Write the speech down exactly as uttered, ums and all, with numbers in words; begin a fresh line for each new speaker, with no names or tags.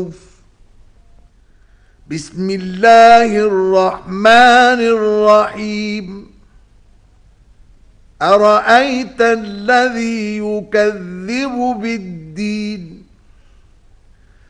بسم الله الرحمن الرحيم أرأيت الذي يكذب بالدين